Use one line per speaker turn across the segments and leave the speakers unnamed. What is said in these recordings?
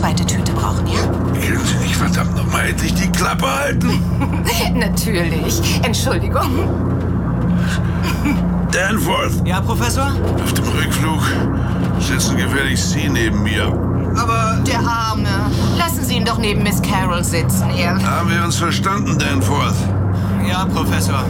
zweite Tüte brauchen, ja?
Können Sie nicht verdammt nochmal endlich die Klappe halten?
Natürlich. Entschuldigung.
Danforth,
Ja, Professor?
auf dem Rückflug sitzen gefälligst Sie neben mir.
Aber...
Der Arme. Lassen Sie ihn doch neben Miss Carroll sitzen, er.
Haben wir uns verstanden, Danforth?
Ja, Professor.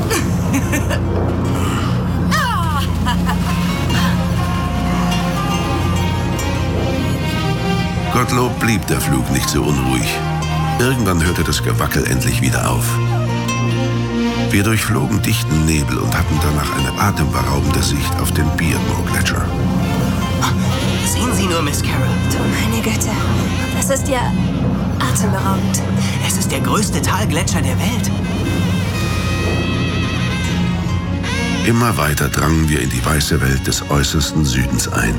Gottlob blieb der Flug nicht so unruhig. Irgendwann hörte das Gewackel endlich wieder auf. Wir durchflogen dichten Nebel und hatten danach eine atemberaubende Sicht auf den Beardmore-Gletscher.
Sehen Sie nur, Miss Carroll.
Du meine Güte, das ist ja atemberaubend.
Es ist der größte Talgletscher der Welt.
Immer weiter drangen wir in die weiße Welt des äußersten Südens ein.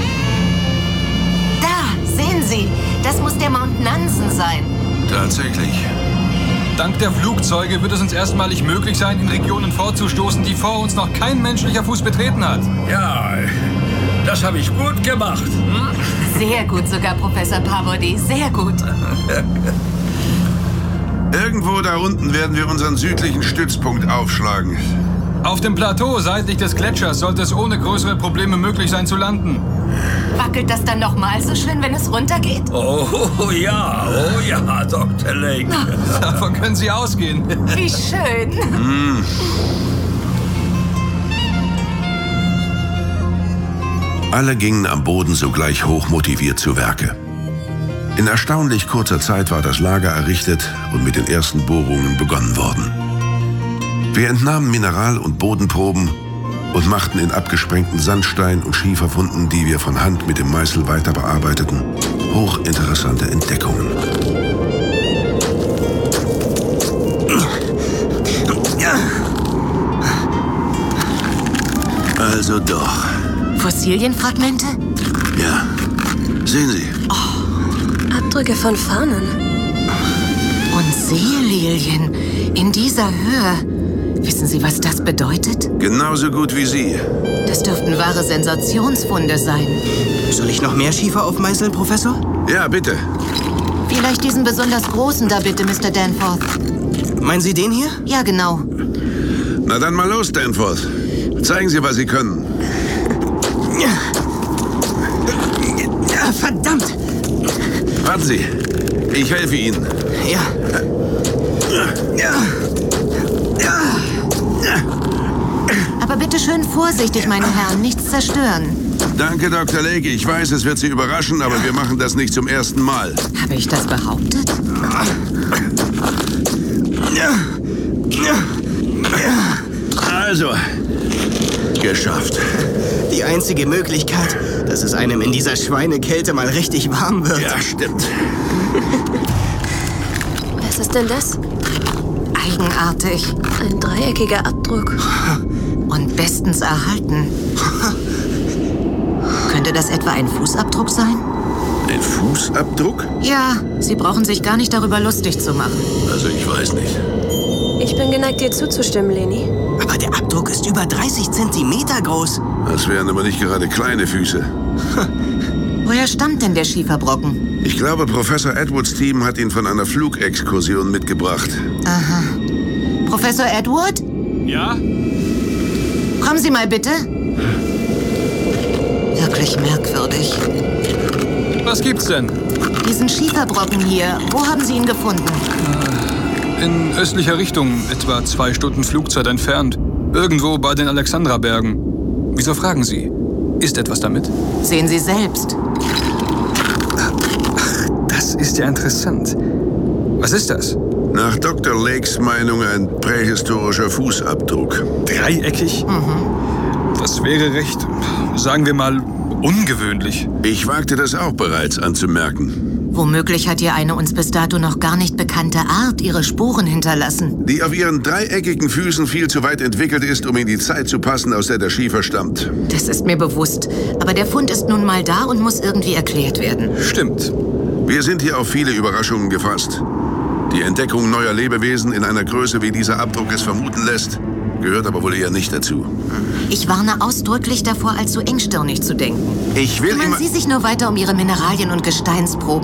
Da, sehen Sie. Das muss der Mount Nansen sein.
Tatsächlich.
Dank der Flugzeuge wird es uns erstmalig möglich sein, in Regionen vorzustoßen, die vor uns noch kein menschlicher Fuß betreten hat.
Ja, das habe ich gut gemacht.
Sehr gut sogar, Professor Pavody. Sehr gut.
Irgendwo da unten werden wir unseren südlichen Stützpunkt aufschlagen.
Auf dem Plateau seitlich des Gletschers sollte es ohne größere Probleme möglich sein zu landen.
Wackelt das dann nochmal so schön, wenn es runtergeht?
Oh ja, Dr. Lake.
Davon können Sie ausgehen.
Wie schön.
Alle gingen am Boden sogleich hochmotiviert zu Werke. In erstaunlich kurzer Zeit war das Lager errichtet und mit den ersten Bohrungen begonnen worden. Wir entnahmen Mineral- und Bodenproben und machten in abgesprengten Sandstein- und Schieferfunden, die wir von Hand mit dem Meißel weiter bearbeiteten, hochinteressante Entdeckungen. Also doch.
Fossilienfragmente?
Ja. Sehen Sie.
Abdrücke von Fahnen.
Und Seelilien in dieser Höhe. Wissen Sie, was das bedeutet?
Genauso gut wie Sie.
Das dürften wahre Sensationsfunde sein.
Soll ich noch mehr Schiefer aufmeißeln, Professor?
Ja, bitte.
Vielleicht diesen besonders großen da bitte, Mr. Danforth.
Meinen Sie den hier?
Ja, genau.
Na dann mal los, Danforth. Zeigen Sie, was Sie können.
Ja, verdammt!
Warten Sie. Ich helfe Ihnen.
Ja. Ja.
Aber bitte schön vorsichtig, meine Herren, nichts zerstören.
Danke, Dr. Lake. Ich weiß, es wird Sie überraschen, aber wir machen das nicht zum ersten Mal.
Habe ich das behauptet?
Also, geschafft.
Die einzige Möglichkeit, dass es einem in dieser Schweinekälte mal richtig warm wird.
Ja, stimmt.
Was ist denn das?
Eigenartig
Ein dreieckiger Abdruck.
und bestens erhalten. Könnte das etwa ein Fußabdruck sein?
Ein Fußabdruck?
Ja, Sie brauchen sich gar nicht darüber lustig zu machen.
Also, ich weiß nicht.
Ich bin geneigt, dir zuzustimmen, Leni.
Aber der Abdruck ist über 30 Zentimeter groß.
Das wären aber nicht gerade kleine Füße.
Woher stammt denn der Schieferbrocken?
Ich glaube, Professor Edwards Team hat ihn von einer Flugexkursion mitgebracht.
Aha. Professor Edward?
Ja?
Kommen Sie mal bitte. Wirklich merkwürdig.
Was gibt's denn?
Diesen Schieferbrocken hier, wo haben Sie ihn gefunden?
In östlicher Richtung, etwa 2 Stunden Flugzeit entfernt. Irgendwo bei den Alexandrabergen. Wieso fragen Sie? Ist etwas damit?
Sehen Sie selbst.
Das ist ja interessant. Was ist das?
Nach Dr. Lakes Meinung ein prähistorischer Fußabdruck.
Dreieckig? Das wäre recht, sagen wir mal, ungewöhnlich.
Ich wagte das auch bereits anzumerken.
Womöglich hat hier eine uns bis dato noch gar nicht bekannte Art ihre Spuren hinterlassen.
Die auf ihren dreieckigen Füßen viel zu weit entwickelt ist, um in die Zeit zu passen, aus der der Schiefer stammt.
Das ist mir bewusst. Aber der Fund ist nun mal da und muss irgendwie erklärt werden.
Stimmt.
Wir sind hier auf viele Überraschungen gefasst. Die Entdeckung neuer Lebewesen in einer Größe, wie dieser Abdruck es vermuten lässt, gehört aber wohl eher nicht dazu.
Ich warne ausdrücklich davor, allzu engstirnig zu denken.
Ich will
Kümmern
immer...
Sie sich nur weiter um Ihre Mineralien und Gesteinsproben.